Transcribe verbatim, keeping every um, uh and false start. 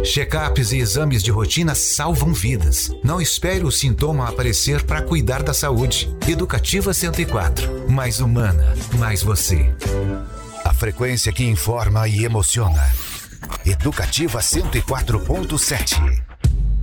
Check-ups e exames de rotina salvam vidas. Não espere o sintoma aparecer para cuidar da saúde. Educativa cento e quatro. Mais humana, mais você. A frequência que informa e emociona. Educativa cento e quatro ponto sete.